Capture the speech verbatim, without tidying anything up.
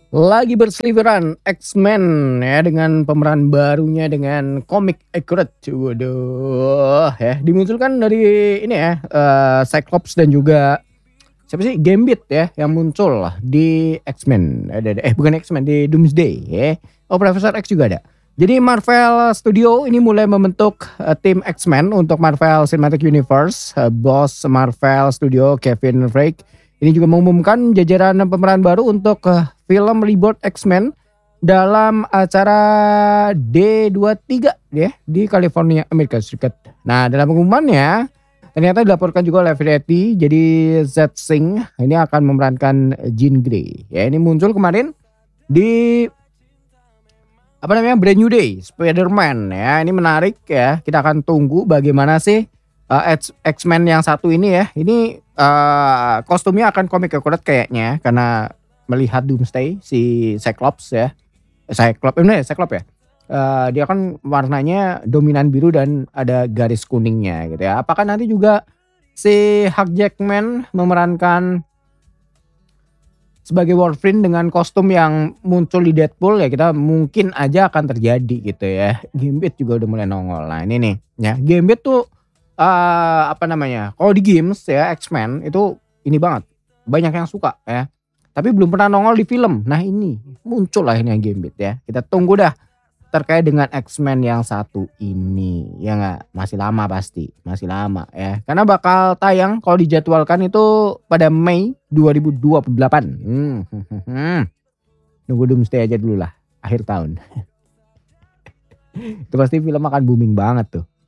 Lagi berseliweran X-Men ya dengan pemeran barunya dengan comic accurate. Waduh ya, dimunculkan dari ini ya, eee, Cyclops dan juga siapa sih, Gambit ya yang muncul lah di X-Men. Ada ada eh bukan X-Men, di Doomsday ya. Oh, Profesor X juga ada. Jadi Marvel Studio ini mulai membentuk, eee, tim X-Men untuk Marvel Cinematic Universe. Eee, bos Marvel Studio Kevin Feige ini juga mengumumkan jajaran pemeran baru untuk, eee, film reboot X-Men dalam acara D dua puluh tiga ya di California, Amerika Serikat. Nah, dalam pengumumannya ternyata dilaporkan juga oleh Variety, jadi Zed Singh ini akan memerankan Jean Grey. Ya, ini muncul kemarin di apa namanya, Brand New Day, Spider-Man ya. Ini menarik ya. Kita akan tunggu bagaimana sih uh, X- X-Men yang satu ini ya. Ini uh, kostumnya akan komik akurat kayaknya karena melihat Doomsday si Cyclops ya. Eh, Cyclops ini Cyclops ya. Eh, dia kan warnanya dominan biru dan ada garis kuningnya gitu ya. Apakah nanti juga si Hugh Jackman memerankan sebagai Wolverine dengan kostum yang muncul di Deadpool, ya kita mungkin aja akan terjadi gitu ya. Gambit juga udah mulai nongol. Nah ini nih ya, Gambit tuh eh apa namanya, kalau di games ya X-Men itu ini banget, banyak yang suka ya. Tapi belum pernah nongol di film. Nah ini muncul lah ini Gambit ya. Kita tunggu dah terkait dengan X-Men yang satu ini, ya nggak? Masih lama pasti, masih lama ya. Karena bakal tayang kalau dijadwalkan itu pada Mei dua ribu dua puluh delapan. Hmm, hmm, hmm. Nunggu Doomsday aja dulu lah, akhir tahun. Itu pasti film akan booming banget tuh.